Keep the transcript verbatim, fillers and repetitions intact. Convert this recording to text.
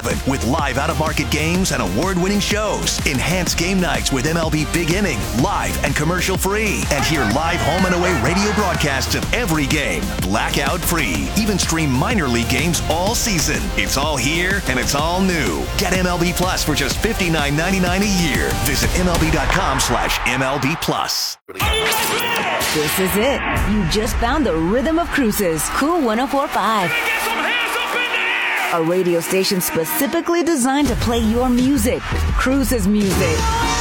seven with live out-of-market games and award-winning shows. Enhance game nights with M L B Big Inning, live and commercial-free. And hear live home and away radio broadcasts of every game, blackout-free. Even stream minor league games all season. It's all here, and it's all new. Get M L B Plus for just fifty-nine ninety-nine a year. Visit MLB.com slash MLB Plus. This is it. You just found the rhythm of Cruises. Cool one oh four point five. A radio station specifically designed to play your music. Cruises music.